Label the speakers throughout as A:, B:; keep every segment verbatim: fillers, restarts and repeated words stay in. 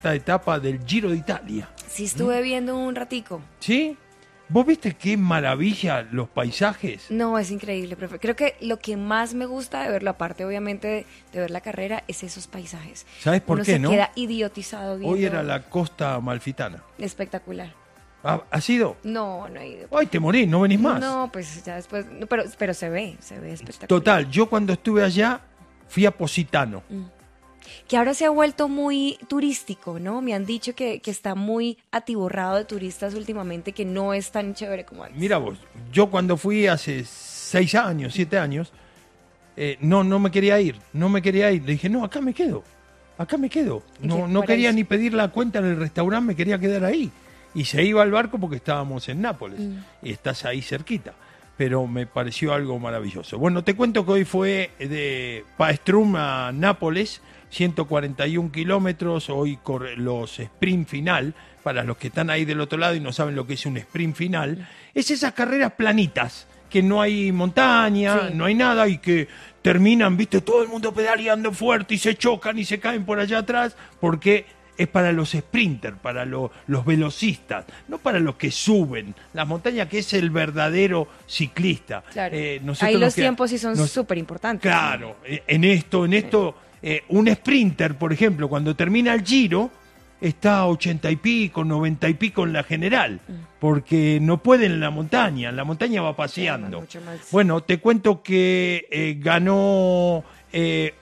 A: esta etapa del Giro de Italia.
B: Sí, estuve ¿Mm? viendo un ratico.
A: ¿Sí? ¿Vos viste qué maravilla los paisajes?
B: No, es increíble, profe. Creo que lo que más me gusta de verlo, aparte obviamente de, de ver la carrera, es esos paisajes.
A: ¿Sabes por
B: Uno
A: qué,
B: se
A: no?
B: queda idiotizado viendo.
A: Hoy era la costa amalfitana.
B: Espectacular.
A: ¿Ha, ¿Has ido?
B: No, no he ido.
A: Ay, te morís, no venís más.
B: No, pues ya después, no, pero, pero se ve, se ve espectacular.
A: Total, yo cuando estuve allá fui a Positano.
B: Mm. Que ahora se ha vuelto muy turístico, ¿no? Me han dicho que, que está muy atiborrado de turistas últimamente, que no es tan chévere como antes.
A: Mira vos, yo cuando fui hace seis años, siete años, eh, no, no me quería ir, no me quería ir. Le dije, no, acá me quedo, acá me quedo. No, no quería ni pedir la cuenta en el restaurante, me quería quedar ahí. Y se iba al barco porque estábamos en Nápoles, mm. y estás ahí cerquita. Pero me pareció algo maravilloso. Bueno, te cuento que hoy fue de Paestum a Nápoles, ciento cuarenta y un kilómetros, hoy corre los sprint final, para los que están ahí del otro lado y no saben lo que es un sprint final, es esas carreras planitas, que no hay montaña, sí. no hay nada y que terminan, viste, todo el mundo pedaleando fuerte y se chocan y se caen por allá atrás, porque es para los sprinters, para lo, los velocistas, no para los que suben las montañas, que es el verdadero ciclista.
B: Claro. Eh, ahí los queda, tiempos sí son súper importantes.
A: Claro, ¿no? en esto, en esto... Sí. Eh, un sprinter, por ejemplo, cuando termina el Giro, está a ochenta y pico, noventa y pico en la general, porque no puede en la montaña, en la montaña va paseando. Sí, bueno, te cuento que eh, ganó eh,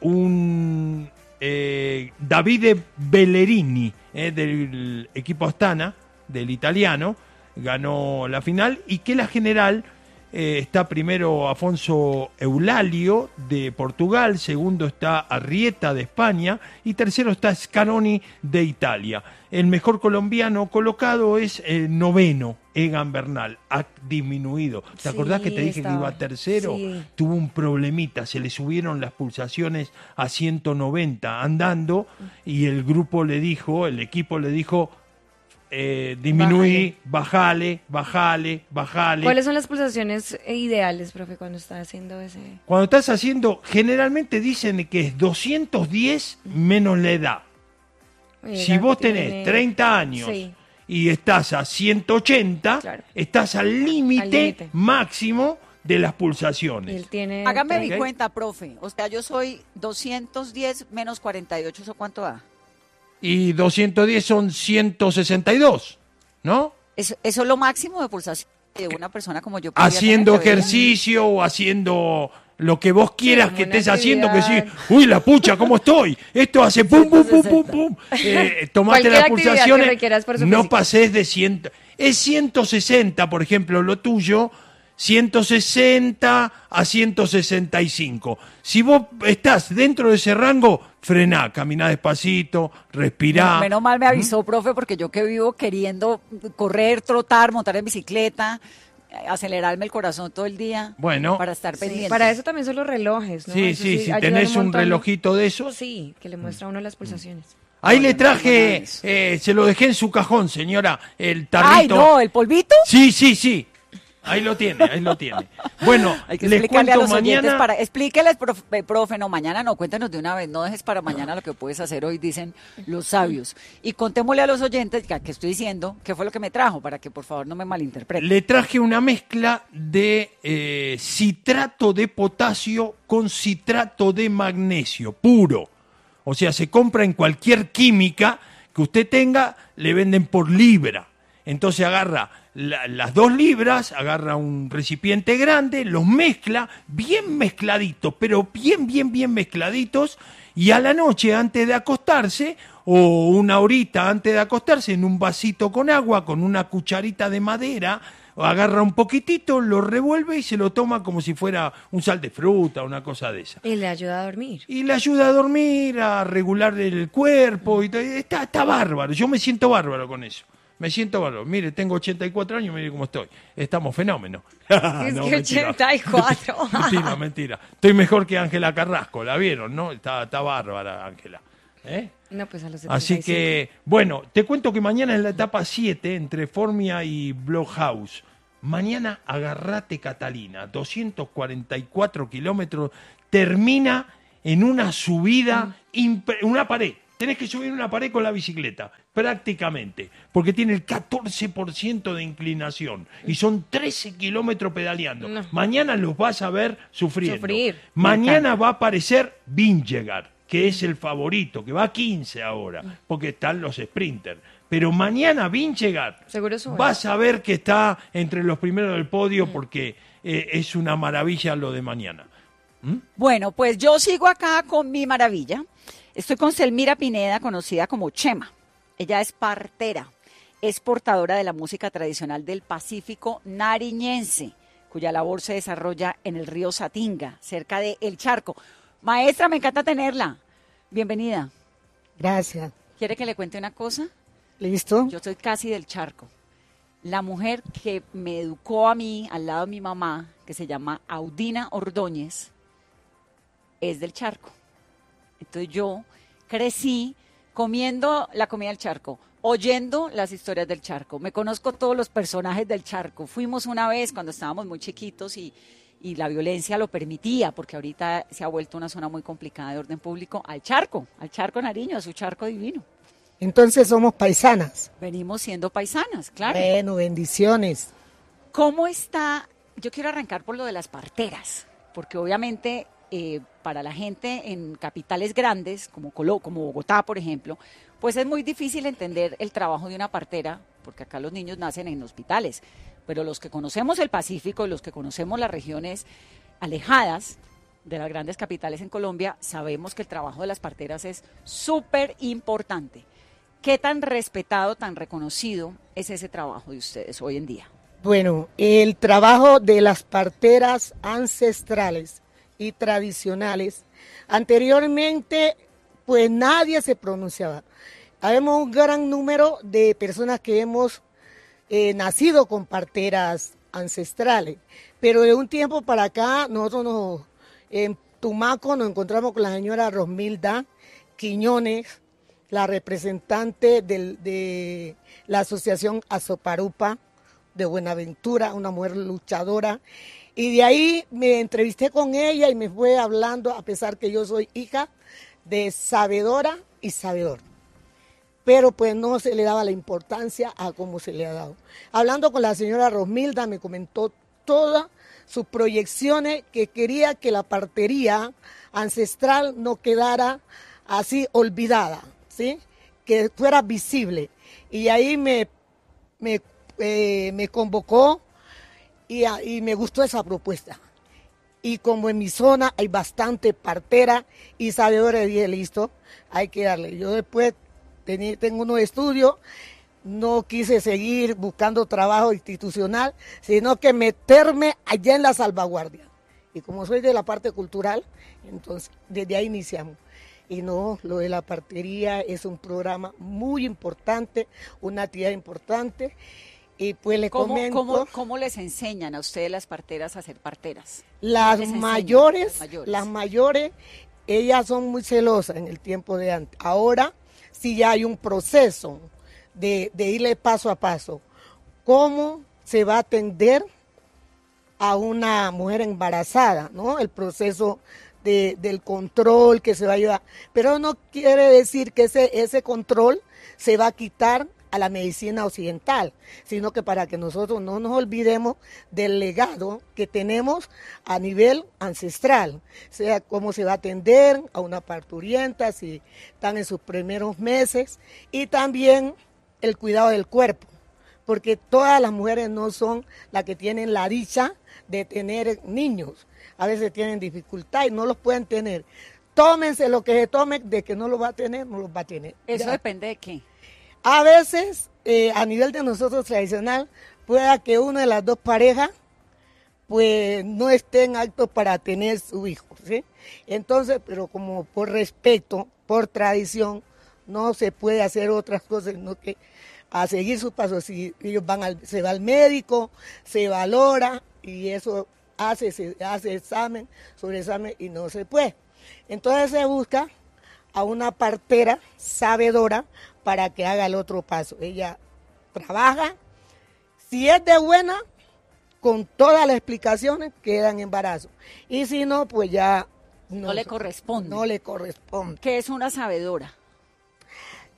A: un eh, Davide Bellerini eh, del equipo Astana, del italiano, ganó la final y que la general... Eh, está primero Afonso Eulalio de Portugal, segundo está Arrieta de España y tercero está Scaroni de Italia. El mejor colombiano colocado es el noveno, Egan Bernal, ha disminuido. ¿Te sí, acordás que te dije estaba, que iba tercero? Sí. Tuvo un problemita, se le subieron las pulsaciones a ciento noventa andando y el grupo le dijo, el equipo le dijo... Eh, disminuí, bajale, bajale, bajale.
B: ¿Cuáles son las pulsaciones ideales, profe, cuando está haciendo ese...?
A: Cuando estás haciendo, generalmente dicen que es doscientos diez menos la edad. Oye, si vos tenés tiene... treinta años sí. y estás a ciento ochenta, claro. estás al límite máximo de las pulsaciones.
C: Él tiene... Hágame ¿Okay? mi cuenta, profe. O sea, yo soy doscientos diez menos cuarenta y ocho, ¿eso cuánto da?
A: Y doscientos diez son ciento sesenta y dos, ¿no?
C: Eso, eso es lo máximo de pulsación de una persona como yo.
A: Haciendo ejercicio o haciendo lo que vos quieras sí, que estés haciendo, que sí, uy, la pucha, ¿cómo estoy? Esto hace pum, pum, pum, pum, pum. Eh, tomate las pulsaciones, no pases de cien. Es ciento sesenta, por ejemplo, lo tuyo, ciento sesenta a ciento sesenta y cinco. Si vos estás dentro de ese rango, frená, caminá despacito, respirá.
C: No, menos mal me avisó, ¿Mm? profe, porque yo que vivo queriendo correr, trotar, montar en bicicleta, acelerarme el corazón todo el día.
A: Bueno.
C: Para estar
B: sí,
C: pendiente.
B: Para eso también son los relojes, ¿no?
A: Sí,
B: eso
A: sí, si tenés un, un relojito de esos.
B: Sí, que le muestra a uno las pulsaciones.
A: Ahí no, le traje, eh, se lo dejé en su cajón, señora, el tarrito.
C: Ay, no, ¿el polvito?
A: Sí, sí, sí. Ahí lo tiene, ahí lo tiene. Bueno,
C: hay que
A: les cuento
C: a los
A: mañana.
C: Para, explíqueles, profe, profe, no, mañana no, cuéntanos de una vez, no dejes para mañana lo que puedes hacer hoy, dicen los sabios. Y contémosle a los oyentes, que, que estoy diciendo, qué fue lo que me trajo, para que por favor no me malinterpreten.
A: Le traje una mezcla de eh, citrato de potasio con citrato de magnesio, puro. O sea, se compra en cualquier química que usted tenga, le venden por libra. Entonces agarra la, las dos libras, agarra un recipiente grande, los mezcla bien mezcladitos, pero bien, bien, bien mezcladitos, y a la noche antes de acostarse, o una horita antes de acostarse, en un vasito con agua, con una cucharita de madera, agarra un poquitito, lo revuelve y se lo toma como si fuera un sal de fruta, una cosa de esa.
B: Y le ayuda a dormir.
A: Y le ayuda a dormir, a regular el cuerpo, y está, está bárbaro, yo me siento bárbaro con eso. Me siento bárbaro. Mire, tengo ochenta y cuatro años, mire cómo estoy. Estamos fenómenos.
B: Es no, que mentira. ochenta y cuatro.
A: Mentira, mentira. Estoy mejor que Ángela Carrasco, ¿la vieron, no? Está, está bárbara, Ángela. ¿Eh?
B: No, pues a los setenta y cinco.
A: Así que, bueno, te cuento que mañana es la etapa siete entre Formia y Blockhaus. Mañana agarrate Catalina, doscientos cuarenta y cuatro kilómetros, termina en una subida, mm. imp- una pared. tenés que subir una pared con la bicicleta, prácticamente, porque tiene el catorce por ciento de inclinación y son trece kilómetros pedaleando.
B: No.
A: Mañana los vas a ver sufriendo.
B: Sufrir.
A: Mañana va a aparecer Vingegaard, que es el favorito, que va a quince ahora, porque están los sprinters. Pero mañana Vingegaard,
B: Seguro sube.
A: vas a ver que está entre los primeros del podio porque eh, es una maravilla lo de mañana. ¿Mm?
C: Bueno, pues yo sigo acá con mi maravilla. Estoy con Selmira Pineda, conocida como Chema. Ella es partera, es portadora de la música tradicional del Pacífico nariñense, cuya labor se desarrolla en el río Satinga, cerca de El Charco. Maestra, me encanta tenerla. Bienvenida.
D: Gracias.
C: ¿Quiere que le cuente una cosa?
D: ¿Listo?
C: Yo soy casi del Charco. La mujer que me educó a mí, al lado de mi mamá, que se llama Audina Ordóñez, es del Charco. Entonces yo crecí comiendo la comida del Charco, oyendo las historias del Charco. Me conozco todos los personajes del Charco. Fuimos una vez cuando estábamos muy chiquitos y, y la violencia lo permitía, porque ahorita se ha vuelto una zona muy complicada de orden público, al Charco, al Charco Nariño, a su Charco divino.
D: Entonces somos paisanas.
C: Venimos siendo paisanas, claro.
D: Bueno, bendiciones.
C: ¿Cómo está? Yo quiero arrancar por lo de las parteras, porque obviamente eh, para la gente en capitales grandes, como, Colo, como Bogotá, por ejemplo, pues es muy difícil entender el trabajo de una partera, porque acá los niños nacen en hospitales, pero los que conocemos el Pacífico y los que conocemos las regiones alejadas de las grandes capitales en Colombia, sabemos que el trabajo de las parteras es súper importante. ¿Qué tan respetado, tan reconocido es ese trabajo de ustedes hoy en día?
D: Bueno, el trabajo de las parteras ancestrales y tradicionales, anteriormente pues nadie se pronunciaba. Habemos un gran número de personas que hemos eh, nacido con parteras ancestrales, pero de un tiempo para acá nosotros nos, en Tumaco nos encontramos con la señora Rosmilda Quiñones, la representante del, de la asociación Azoparupa de Buenaventura, una mujer luchadora, y de ahí me entrevisté con ella y me fue hablando, a pesar que yo soy hija de sabedora y sabedor, pero pues no se le daba la importancia a cómo se le ha dado. Hablando con la señora Rosmilda, me comentó todas sus proyecciones, que quería que la partería ancestral no quedara así olvidada, ¿sí? Que fuera visible. Y ahí me, me, eh, me convocó y, y me gustó esa propuesta. Y como en mi zona hay bastante partera y sabedores, dije, listo, hay que darle. Yo después tení, tengo unos estudios, no quise seguir buscando trabajo institucional, sino que meterme allá en la salvaguardia. Y como soy de la parte cultural, entonces desde ahí iniciamos. Y no, lo de la partería es un programa muy importante, una actividad importante. Y pues les
C: ¿Cómo,
D: comento...
C: ¿cómo, ¿Cómo les enseñan a ustedes las parteras a ser parteras?
D: Las mayores,
C: las mayores,
D: las mayores, ellas son muy celosas en el tiempo de antes. Ahora sí ya hay un proceso de, de irle paso a paso. ¿Cómo se va a atender a una mujer embarazada, ¿no? El proceso de, del control que se va a llevar. Pero no quiere decir que ese, ese control se va a quitar a la medicina occidental, sino que para que nosotros no nos olvidemos del legado que tenemos a nivel ancestral, o sea, cómo se va a atender a una parturienta si están en sus primeros meses, y también el cuidado del cuerpo, porque todas las mujeres no son las que tienen la dicha de tener niños, a veces tienen dificultad y no los pueden tener. Tómense lo que se tomen, de que no lo va a tener, no los va a tener.
C: ¿Eso
D: Ya.
C: depende de qué?
D: A veces, eh, a nivel de nosotros tradicional, pueda que una de las dos parejas pues no estén aptos para tener su hijo, ¿sí? Entonces, pero como por respeto, por tradición, no se puede hacer otras cosas, sino que a seguir sus pasos. Si ellos van al, se va al médico, se valora y eso hace, se hace examen sobre examen y no se puede. Entonces se busca a una partera sabedora para que haga el otro paso. Ella trabaja, si es de buena, con todas las explicaciones queda en embarazo. Y si no, pues ya
C: no, no le corresponde.
D: No le corresponde.
C: ¿Qué es una sabedora?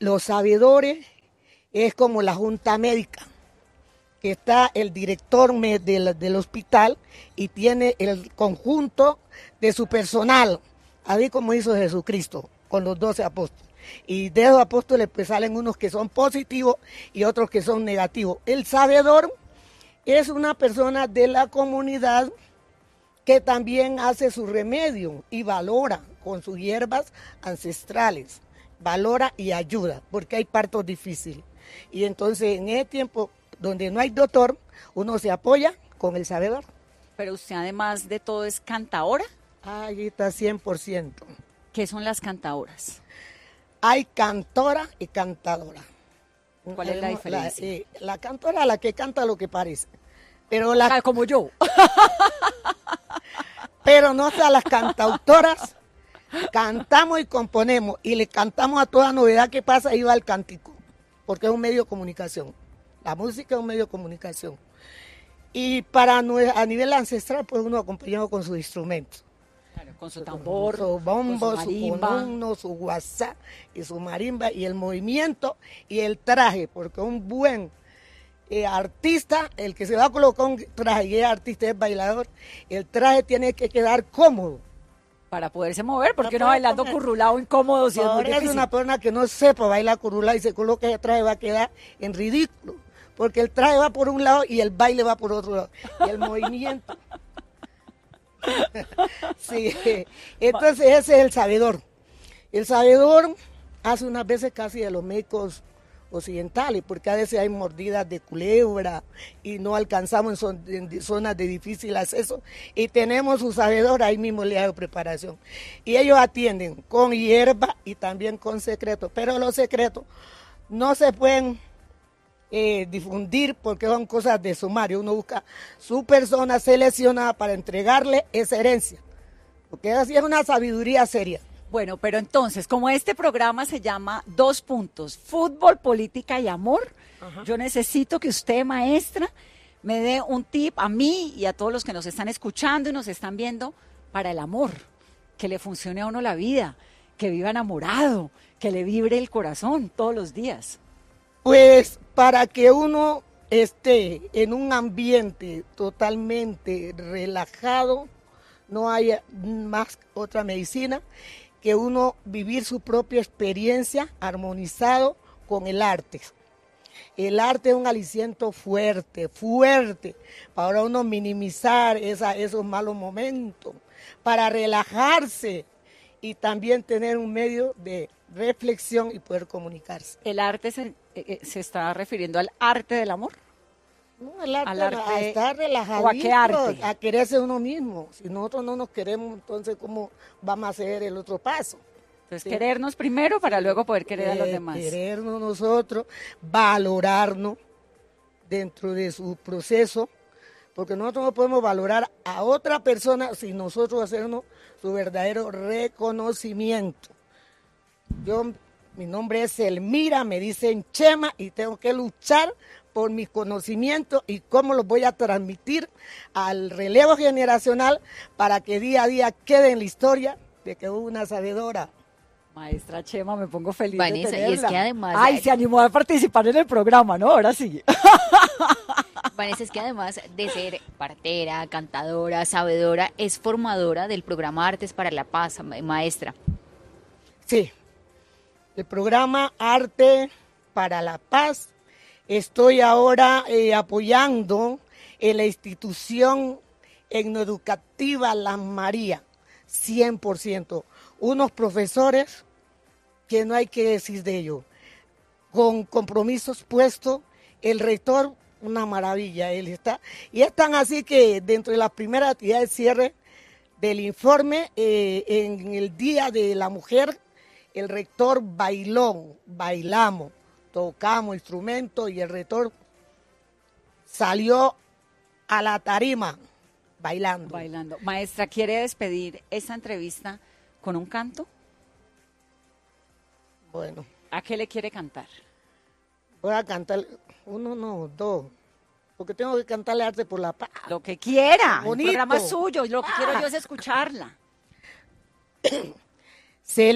D: los sabedores es como la junta médica, que está el director del, del hospital y tiene el conjunto de su personal, así como hizo Jesucristo con los doce apóstoles. Y de esos apóstoles pues salen unos que son positivos y otros que son negativos. El sabedor es una persona de la comunidad que también hace su remedio y valora con sus hierbas ancestrales, valora y ayuda, porque hay partos difíciles. Y entonces en ese tiempo donde no hay doctor, uno se apoya con el sabedor.
C: Pero usted además de todo es cantaora.
D: Ahí está cien por ciento.
C: ¿Qué son las cantaoras?
D: Hay cantora y cantadora.
C: ¿Cuál es la diferencia?
D: La, eh, la cantora, la que canta lo que parece. Pero la,
C: ah, como yo.
D: Pero no sea las cantautoras, cantamos y componemos y le cantamos a toda novedad que pasa y va al cántico, porque es un medio de comunicación. La música es un medio de comunicación. Y para a nivel ancestral, pues uno acompañado con sus instrumentos.
C: Claro, con su tambor,
D: su bombo,
C: su
D: su conuno, su guasá y su marimba y el movimiento y el traje, porque un buen eh, artista, el que se va a colocar un traje y es artista, es bailador, el traje tiene que quedar cómodo.
C: Para poderse mover, porque uno bailando currulado incómodo, si es muy difícil.
D: Es una persona que no sepa bailar currulado y se coloca ese traje va a quedar en ridículo, porque el traje va por un lado y el baile va por otro lado, y el movimiento. Sí, entonces ese es el sabedor. El sabedor hace unas veces casi de los médicos occidentales, porque a veces hay mordidas de culebra y no alcanzamos en, son, en zonas de difícil acceso y tenemos su sabedor, ahí mismo le hago preparación. Y ellos atienden con hierba y también con secretos, pero los secretos no se pueden Eh, difundir porque son cosas de sumario. Uno busca su persona seleccionada para entregarle esa herencia, porque así es una sabiduría seria.
C: Bueno, pero entonces, como este programa se llama Dos Puntos, Fútbol, Política y Amor, ajá, yo necesito que usted, maestra, me dé un tip a mí y a todos los que nos están escuchando y nos están viendo para el amor, que le funcione a uno la vida, que viva enamorado, que le vibre el corazón todos los días.
D: Pues para que uno esté en un ambiente totalmente relajado, no haya más otra medicina que uno vivir su propia experiencia armonizado con el arte. El arte es un aliciento fuerte, fuerte, para uno minimizar esa, esos malos momentos, para relajarse y también tener un medio de reflexión y poder comunicarse.
C: ¿El arte se, eh, se está refiriendo al arte del amor?
D: No, el arte,
C: al arte
D: a estar relajadito,
C: ¿o a qué arte?
D: A quererse uno mismo. Si nosotros no nos queremos, entonces ¿cómo vamos a hacer el otro paso?
C: Entonces,
D: ¿sí?
C: Querernos primero para luego poder querer
D: eh,
C: a los demás.
D: Querernos nosotros, valorarnos dentro de su proceso, porque nosotros no podemos valorar a otra persona sin nosotros hacernos su verdadero reconocimiento. Yo, mi nombre es Elmira, me dicen Chema y tengo que luchar por mis conocimientos y cómo los voy a transmitir al relevo generacional para que día a día quede en la historia de que hubo una sabedora.
C: Maestra Chema, me pongo feliz
B: Vanessa,
C: de tenerla.
B: y es que además...
C: Ay, se animó a participar en el programa, ¿no? Ahora sí.
B: Vanessa, es que además de ser partera, cantadora, sabedora, es formadora del programa Artes para la Paz, maestra.
D: Sí, el programa Arte para la Paz. Estoy ahora eh, apoyando en la institución etnoeducativa La María, cien por ciento. Unos profesores que no hay que decir de ellos, con compromisos puestos, el rector, una maravilla, él está. Y es tan así que dentro de las primeras actividades de cierre del informe, eh, en el Día de la Mujer, el rector bailó, bailamos, tocamos instrumentos y el rector salió a la tarima bailando.
C: Bailando. Maestra, ¿quiere despedir esta entrevista con un canto?
D: Bueno.
C: ¿A qué le quiere cantar?
D: Voy a cantar, uno no, dos, porque tengo que cantarle Arte por la Paz.
C: Lo que quiera,
D: bonito.
C: El programa es suyo, lo que quiero yo es escucharla.
D: Se